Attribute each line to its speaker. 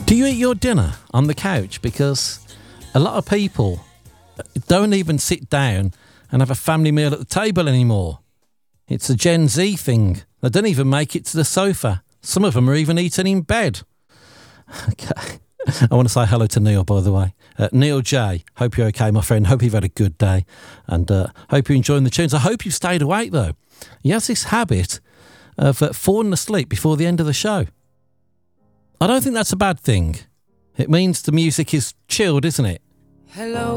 Speaker 1: Do you eat your dinner on the couch? Because a lot of people don't even sit down and have a family meal at the table anymore. It's a Gen Z thing. They don't even make it to the sofa. Some of them are even eating in bed. Okay. I want to say hello to Neil, by the way. Neil J, hope you're okay, my friend. Hope you've had a good day. And hope you're enjoying the tunes. I hope you've stayed awake, though. He has this habit of falling asleep before the end of the show. I don't think that's a bad thing. It means the music is chilled, isn't it?
Speaker 2: Hello.